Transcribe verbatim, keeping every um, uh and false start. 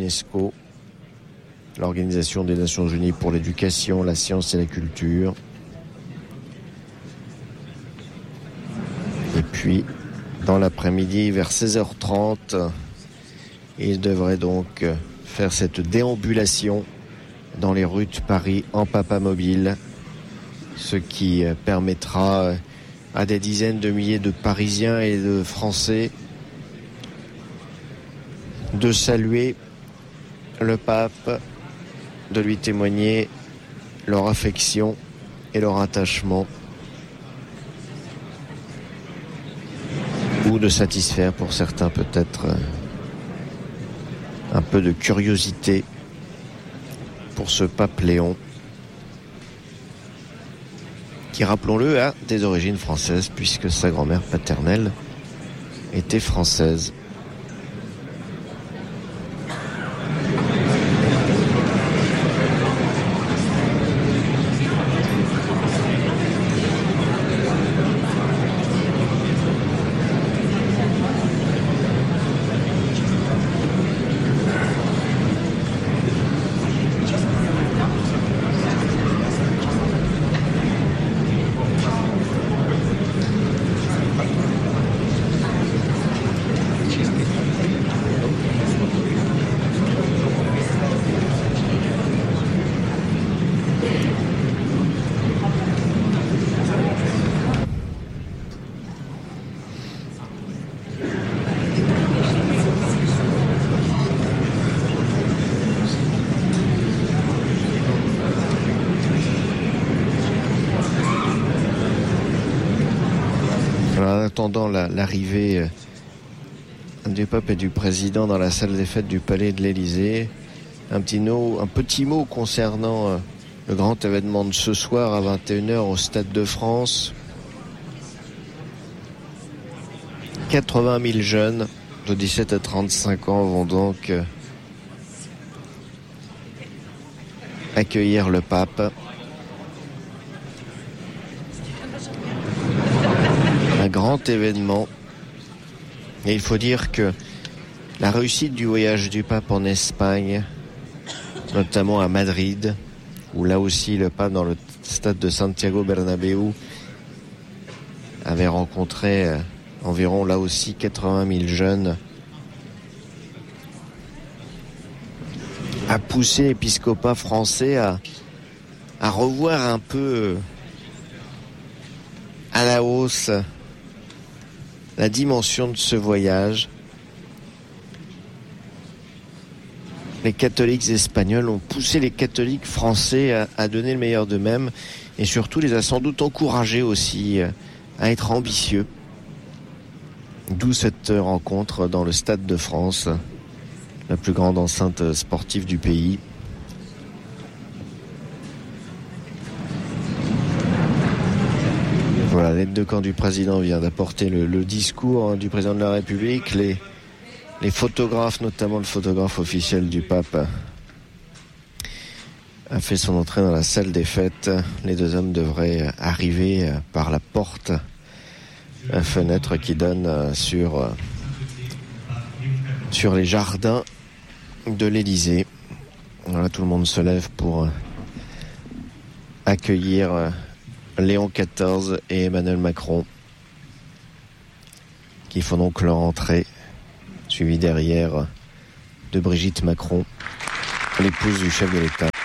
l'UNESCO, l'Organisation des Nations Unies pour l'éducation, la science et la culture. Et puis, dans l'après-midi, vers seize heures trente, il devrait donc faire cette déambulation dans les rues de Paris en papamobile, ce qui permettra à des dizaines de milliers de Parisiens et de Français de saluer le pape, de lui témoigner leur affection et leur attachement, ou de satisfaire pour certains peut-être un peu de curiosité pour ce pape Léon, qui, rappelons-le, a des origines françaises puisque sa grand-mère paternelle était française. Attendant la, l'arrivée euh, du pape et du président dans la salle des fêtes du Palais de l'Élysée, un petit mot, un petit mot concernant euh, le grand événement de ce soir à vingt et une heures au Stade de France. quatre-vingt mille jeunes de dix-sept à trente-cinq ans vont donc euh, accueillir le pape. Un grand événement. Et il faut dire que la réussite du voyage du pape en Espagne, notamment à Madrid, où là aussi le pape, dans le stade de Santiago Bernabéu, avait rencontré euh, environ là aussi quatre-vingt mille jeunes, a poussé l'épiscopat français à, à revoir un peu à la hausse la dimension de ce voyage. Les catholiques espagnols ont poussé les catholiques français à, à donner le meilleur d'eux-mêmes et surtout les a sans doute encouragés aussi à être ambitieux. D'où cette rencontre dans le Stade de France, la plus grande enceinte sportive du pays. Voilà, l'aide de camp du président vient d'apporter le, le discours hein, du président de la République. Les, les photographes, notamment le photographe officiel du pape, a fait son entrée dans la salle des fêtes. Les deux hommes devraient arriver par la porte, la fenêtre qui donne sur, sur les jardins de l'Élysée. Voilà, tout le monde se lève pour accueillir Léon quatorze et Emmanuel Macron, qui font donc leur entrée, suivi derrière de Brigitte Macron, l'épouse du chef de l'État.